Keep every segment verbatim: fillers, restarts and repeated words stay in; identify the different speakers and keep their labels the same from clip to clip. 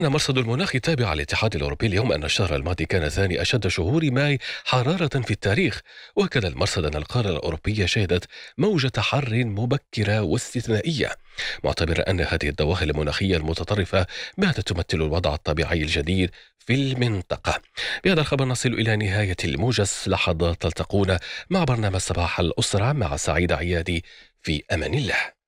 Speaker 1: مرصد المناخ تابع للاتحاد الأوروبي اليوم أن الشهر الماضي كان ثاني أشد شهور ماي حرارة في التاريخ. وكذا المرصد أن القارة الأوروبية شهدت موجة حر مبكرة واستثنائية، معتبرا أن هذه الظواهر المناخية المتطرفة باتت تمثل الوضع الطبيعي الجديد في المنطقة. بهذا الخبر نصل إلى نهاية الموجز. لحظات تلتقون مع برنامج صباح الأسرة مع سعيد عيادي. في أمان الله.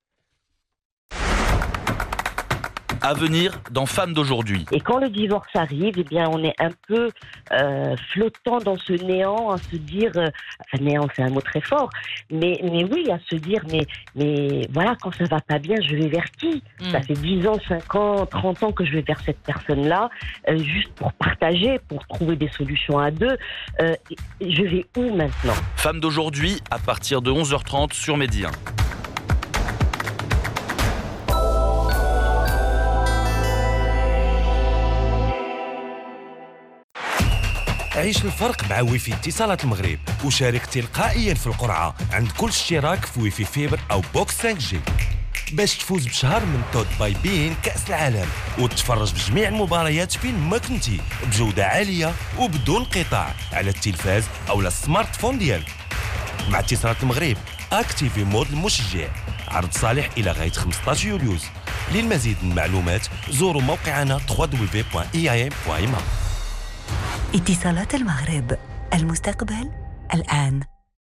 Speaker 2: À venir dans Femmes d'aujourd'hui.
Speaker 3: Et quand le divorce arrive, eh bien, on est un peu euh, flottant dans ce néant, à se dire, euh, enfin, néant, c'est un mot très fort, mais, mais oui, à se dire, mais, mais voilà, quand ça va pas bien, je vais vers qui? mm. Ça fait dix ans, cinq ans, trente ans que je vais vers cette personne-là, euh, juste pour partager, pour trouver des solutions à deux. Euh, je vais où maintenant?
Speaker 2: Femmes d'aujourd'hui, à partir de onze heures trente sur Média.
Speaker 4: عيش الفرق مع ويفي اتصالات المغرب وشارك تلقائيا في القرعة عند كل اشتراك في ويفي فيبر أو بوكس خمسة جي باش تفوز بشهر من تود باي بين كأس العالم وتتفرج بجميع المباريات فين ما كنتي بجودة عالية وبدون انقطاع على التلفاز أو السمارت فون ديالك. مع اتصالات المغرب اكتيفي مود المشجع. عرض صالح إلى غاية خمسطاش يوليوز. للمزيد من المعلومات زوروا موقعنا دبليو دبليو دبليو دوت إي إم دوت إم.
Speaker 5: اتصالات المغرب، المستقبل الآن.